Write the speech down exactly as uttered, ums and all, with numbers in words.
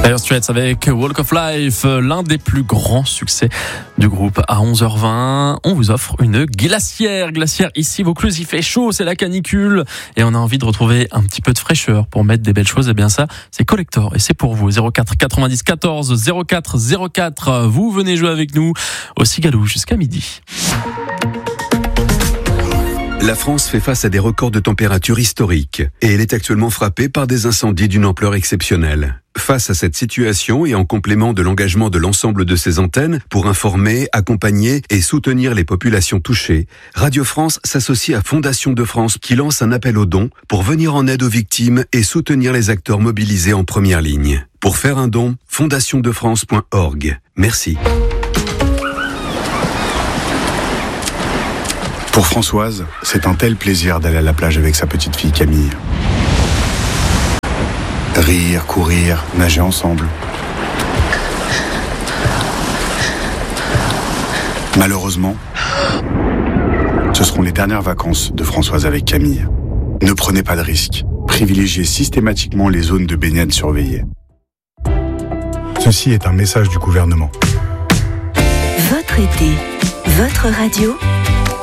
Dire Straits avec Walk of Life, l'un des plus grands succès du groupe. À onze heures vingt, on vous offre une glacière. Glacière ici, Vaucluse, il fait chaud, c'est la canicule. Et on a envie de retrouver un petit peu de fraîcheur pour mettre des belles choses. Et bien ça, c'est Collector. Et c'est pour vous. zéro quatre quatre-vingt-dix quatorze zéro quatre zéro quatre. Vous venez jouer avec nous au Cigalou jusqu'à midi. La France fait face à des records de température historiques et elle est actuellement frappée par des incendies d'une ampleur exceptionnelle. Face à cette situation et en complément de l'engagement de l'ensemble de ses antennes pour informer, accompagner et soutenir les populations touchées, Radio France s'associe à Fondation de France qui lance un appel aux dons pour venir en aide aux victimes et soutenir les acteurs mobilisés en première ligne. Pour faire un don, fondation de france point org. Merci. Pour Françoise, c'est un tel plaisir d'aller à la plage avec sa petite fille Camille. Rire, courir, nager ensemble. Malheureusement, ce seront les dernières vacances de Françoise avec Camille. Ne prenez pas de risques. Privilégiez systématiquement les zones de baignade surveillées. Ceci est un message du gouvernement. Votre été, votre radio.